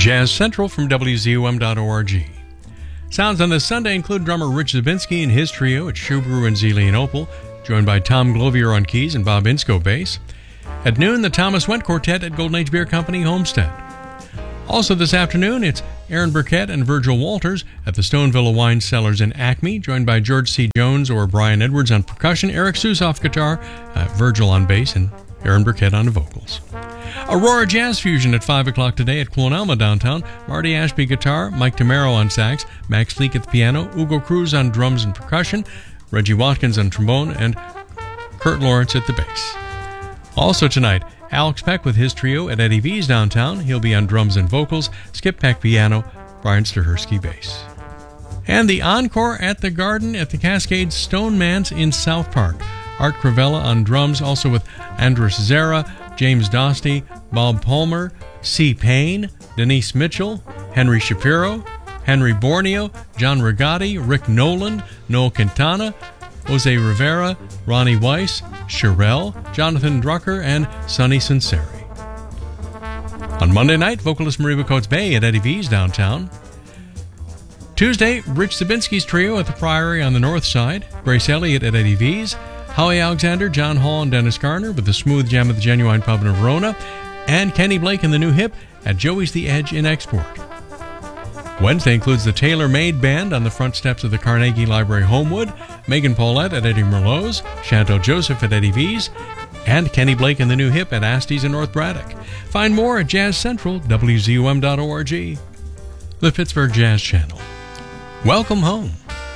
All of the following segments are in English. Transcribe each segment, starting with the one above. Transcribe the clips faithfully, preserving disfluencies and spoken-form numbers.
Jazz Central from W Z U M dot org. Sounds on this Sunday include drummer Rich Zabinski and his trio at Shubru and Zelia and Opal, joined by Tom Glovier on keys and Bob Insko bass. At noon, the Thomas Went Quartet at Golden Age Beer Company, Homestead. Also this afternoon, it's Aaron Burkett and Virgil Walters at the Stonevilla Wine Cellars in Acme, joined by George C. Jones or Brian Edwards on percussion, Eric Susoff guitar, uh, Virgil on bass, and Aaron Burkett on the vocals. Aurora Jazz Fusion at five o'clock today at Clonalma downtown. Marty Ashby guitar, Mike Tamaro on sax, Max Leak at the piano, Ugo Cruz on drums and percussion, Reggie Watkins on trombone, and Kurt Lawrence at the bass. Also tonight, Alex Peck with his trio at Eddie V's downtown. He'll be on drums and vocals, Skip Peck piano, Brian Stahersky bass. And the encore at the Garden at the Cascades Stoneman's in South Park. Art Cravella on drums, also with Andres Zera, James Dosty, Bob Palmer, C. Payne, Denise Mitchell, Henry Shapiro, Henry Borneo, John Rigatti, Rick Noland, Noel Quintana, Jose Rivera, Ronnie Weiss, Sherelle, Jonathan Drucker, and Sonny Sinceri. On Monday night, vocalist Mariba Coates-Bay at Eddie V's downtown. Tuesday, Rich Zabinski's trio at the Priory on the north side, Grace Elliott at Eddie V's, Howie Alexander, John Hall, and Dennis Garner with the Smooth Jam at the Genuine Pub in Verona, and Kenny Blake and the New Hip at Joey's The Edge in Export. Wednesday includes the Taylor Made Band on the front steps of the Carnegie Library Homewood, Megan Paulette at Eddie Merlot's, Chanto Joseph at Eddie V's, and Kenny Blake and the New Hip at Asty's in North Braddock. Find more at Jazz Central, W Z U M dot org. The Pittsburgh Jazz Channel. Welcome home.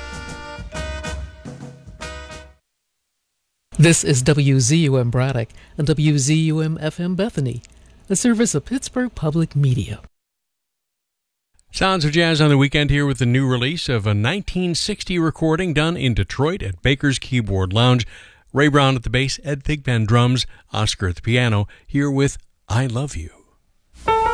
This is W Z U M Braddock and W Z U M F M Bethany, a service of Pittsburgh Public Media. Sounds of Jazz on the weekend here with the new release of a nineteen sixty recording done in Detroit at Baker's Keyboard Lounge. Ray Brown at the bass, Ed Thigpen drums, Oscar at the piano, here with I Love You.